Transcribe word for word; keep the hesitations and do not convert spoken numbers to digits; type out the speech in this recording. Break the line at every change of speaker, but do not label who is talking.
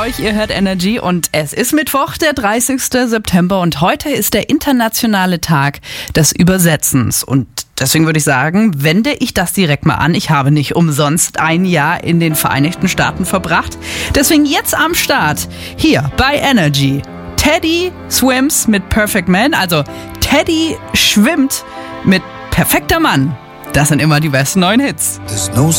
euch, ihr hört Energy und es ist Mittwoch, der dreißigster September und heute ist der internationale Tag des Übersetzens und deswegen würde ich sagen, wende ich das direkt mal an. Ich habe nicht umsonst ein Jahr in den Vereinigten Staaten verbracht, deswegen jetzt am Start, hier bei Energy. Teddy swims mit Perfect Man, also Teddy schwimmt mit perfekter Mann. Das sind immer die besten neuen Hits.